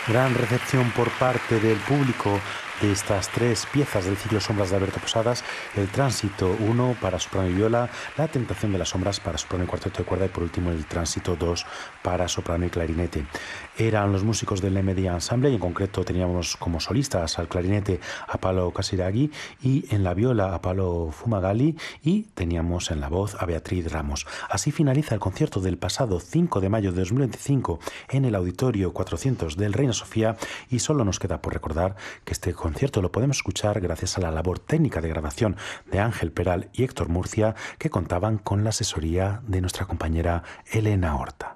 Gran recepción por parte del público de estas tres piezas del ciclo Sombras de Alberto Posadas: el Tránsito 1 para soprano y viola, La Tentación de las Sombras para soprano y cuarteto de cuerda, y por último el Tránsito 2 para soprano y clarinete. Eran los músicos del MD Ensemble, y en concreto teníamos como solistas al clarinete a Paolo Casiraghi y en la viola a Paolo Fumagalli, y teníamos en la voz a Beatriz Ramos. Así finaliza el concierto del pasado 5 de mayo de 2025 en el Auditorio 400 del Reina Sofía, y solo nos queda por recordar que este concierto lo podemos escuchar gracias a la labor técnica de grabación de Ángel Peral y Héctor Murcia, que contaban con la asesoría de nuestra compañera Elena Horta.